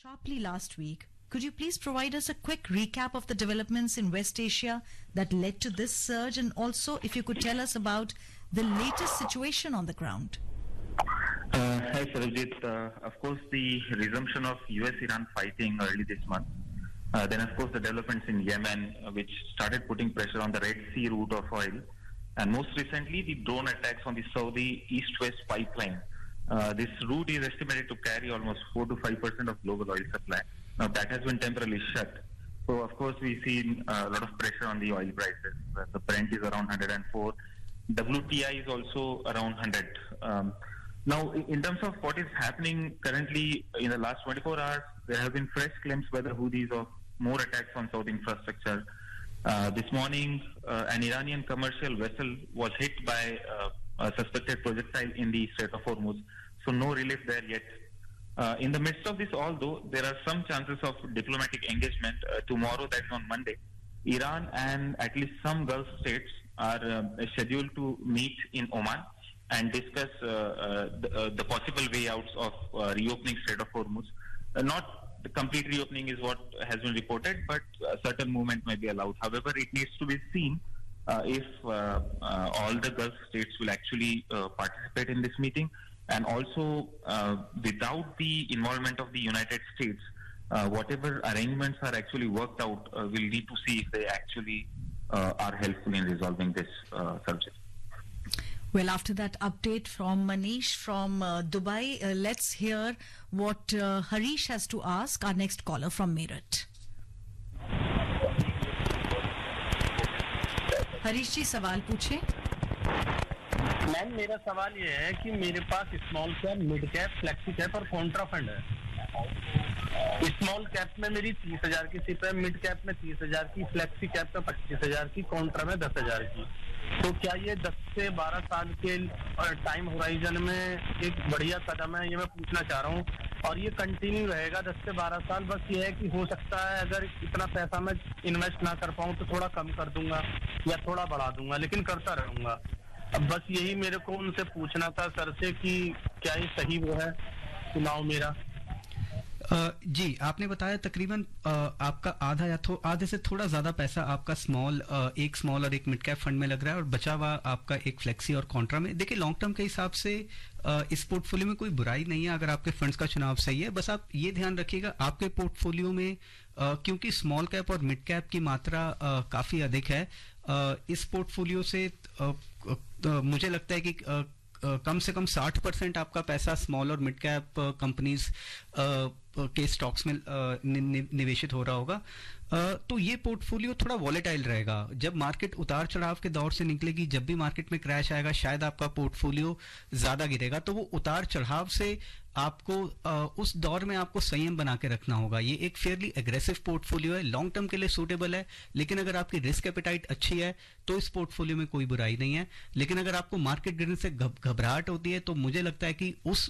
sharply last week. Could you please provide us a quick recap of the developments in West Asia that led to this surge, and also if you could tell us about the latest situation on the ground? Hi, Sarojit. Of course, the resumption of US-Iran fighting early this month. Then, of course, the developments in Yemen, which started putting pressure on the Red Sea route of oil. And most recently, the drone attacks on the Saudi East-West pipeline. This route is estimated to carry almost 4 to 5% of global oil supply. Now, that has been temporarily shut. So, of course, we've seen a lot of pressure on the oil prices. The Brent is around 104. WTI is also around 100. Now, in terms of what is happening currently in the last 24 hours, there have been fresh claims by the Houthis of more attacks on Saudi infrastructure. This morning, an Iranian commercial vessel was hit by a suspected projectile in the Strait of Hormuz. So no relief there yet. In the midst of this, although, there are some chances of diplomatic engagement. Tomorrow, that's on Monday, Iran and at least some Gulf states are scheduled to meet in Oman and discuss the possible way outs of reopening Strait of Hormuz. Not the complete reopening is what has been reported, but a certain movement may be allowed. However, it needs to be seen if all the Gulf states will actually participate in this meeting, and also without the involvement of the United States, whatever arrangements are actually worked out, we'll need to see if they actually are helpful in resolving this subject. Well, after that update from Manish from Dubai, let's hear what Harish has to ask, our next caller from Meerut. Harish जी सवाल पूछे। Ma'am मेरा सवाल ये है कि मेरे पास small cap, mid cap, flexi cap और Contra fund है। स्मॉल कैप में मेरी 30,000 की सिप है, मिड कैप में 30,000 की, फ्लेक्सी कैप में 25,000 की, कॉन्ट्रा में 10,000 की। तो क्या ये 10 से 12 साल के टाइम होराइजन में एक बढ़िया कदम है, ये मैं पूछना चाह रहा हूँ। और ये कंटिन्यू रहेगा 10 से 12 साल। बस ये है कि हो सकता है अगर इतना पैसा मैं इन्वेस्ट ना कर पाऊँ तो थोड़ा कम कर दूंगा या थोड़ा बढ़ा दूंगा, लेकिन करता रहूंगा। अब बस यही मेरे को उनसे पूछना था सर से कि क्या ये सही वो है चुनाव मेरा। जी, आपने बताया तकरीबन आपका आधा या आधे से थोड़ा ज्यादा पैसा आपका एक स्मॉल और एक मिड कैप फंड में लग रहा है और बचा हुआ आपका एक फ्लेक्सी और कॉन्ट्रा में। देखिए, लॉन्ग टर्म के हिसाब से इस पोर्टफोलियो में कोई बुराई नहीं है अगर आपके फंड्स का चुनाव सही है। बस आप ये ध्यान रखिएगा आपके पोर्टफोलियो में क्योंकि स्मॉल कैप और मिड कैप की मात्रा काफी अधिक है, इस पोर्टफोलियो से मुझे लगता है कि कम से कम 60% आपका पैसा स्मॉल और मिड कैप कंपनीज के स्टॉक्स में निवेशित हो रहा होगा। तो ये पोर्टफोलियो थोड़ा वॉलेटाइल रहेगा। जब मार्केट उतार चढ़ाव के दौर से निकलेगी, जब भी मार्केट में क्रैश आएगा, शायद आपका पोर्टफोलियो ज्यादा गिरेगा। तो वो उतार चढ़ाव से आपको उस दौर में आपको संयम बना के रखना होगा। ये एक फेयरली एग्रेसिव पोर्टफोलियो है, लॉन्ग टर्म के लिए सूटेबल है, लेकिन अगर आपकी रिस्क एपेटाइट अच्छी है तो इस पोर्टफोलियो में कोई बुराई नहीं है। लेकिन अगर आपको मार्केट गिरने से घबराहट होती है तो मुझे लगता है कि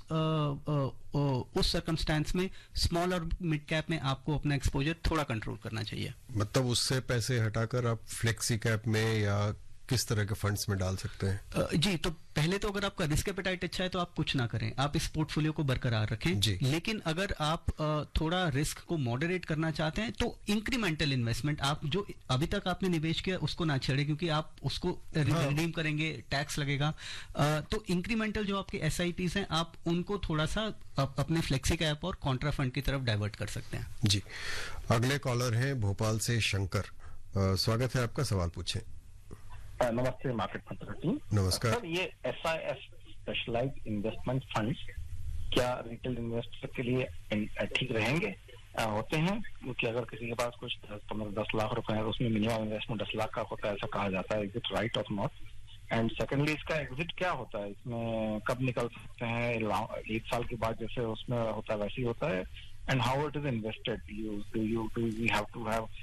उस सर्कमस्टेंस में स्मॉल और मिड कैप में आपको अपना एक्सपोजर थोड़ा कंट्रोल करना चाहिए। मतलब उससे पैसे हटाकर आप फ्लेक्सी कैप में या किस तरह के फंड्स में डाल सकते हैं? जी, तो पहले तो अगर आपका रिस्क एपेटाइट अच्छा है तो आप कुछ ना करें, आप इस पोर्टफोलियो को बरकरार रखें। लेकिन अगर आप थोड़ा रिस्क को मॉडरेट करना चाहते हैं तो इंक्रीमेंटल इन्वेस्टमेंट, आप जो अभी तक आपने निवेश किया उसको ना छेड़े, क्योंकि आप उसको रिडीम करेंगे, टैक्स लगेगा। तो इंक्रीमेंटल जो आपके SIPs हैं, आप उनको थोड़ा सा अपने फ्लेक्सी कैप और कॉन्ट्रा फंड की तरफ डाइवर्ट कर सकते हैं। जी, अगले कॉलर हैं भोपाल से शंकर। स्वागत है आपका, सवाल पूछें। नमस्ते मार्केट फंड। नमस्कार सर, ये SIS स्पेशलाइज्ड इन्वेस्टमेंट फंड्स क्या रिटेल इन्वेस्टर के लिए ठीक रहेंगे? होते हैं क्योंकि अगर किसी के पास कुछ 10 लाख रुपए है तो उसमें मिनिमम इन्वेस्टमेंट 10 लाख का होता है, ऐसा कहा जाता है। इज इट राइट और नॉट? एंड सेकेंडली, इसका एग्जिट क्या होता है? इसमें कब निकल सकते हैं? 1 साल के बाद जैसे उसमें होता है वैसे ही होता है? And how it is invested? Do we have to have